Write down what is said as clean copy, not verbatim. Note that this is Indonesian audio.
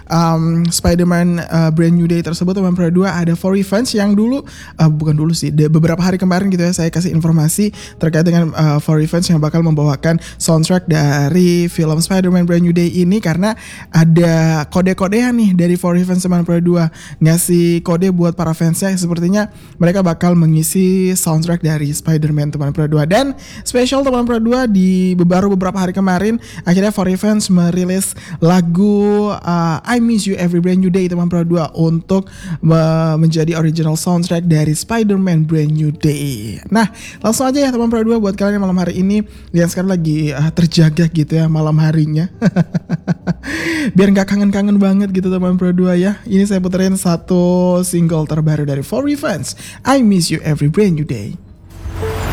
Spider-Man Brand New Day tersebut teman Pro 2 ada For Revenge yang dulu bukan dulu sih, beberapa hari kemarin gitu ya saya kasih informasi terkait dengan For Revenge yang bakal membawakan soundtrack dari film Spider-Man Brand New Day ini, karena ada kode-kodean nih dari For Revenge teman Pro 2 ngasih kode buat para fansnya, sepertinya mereka bakal mengisi soundtrack dari Spider-Man teman Pro 2. Dan special teman Pro 2 di baru beberapa hari kemarin akhirnya For Revenge merilis lagu I Miss You Every Brand New Day teman Pro 2 untuk menjadi original soundtrack dari Spider-Man Brand New Day. Nah, langsung aja ya teman Pro 2 buat kalian yang malam hari ini yang sekarang lagi terjaga gitu ya malam harinya. Biar nggak kangen-kangen banget gitu teman Pro 2 ya. Ini saya puterin satu single terbaru dari For Revenge, I Miss You Every Brand New Day.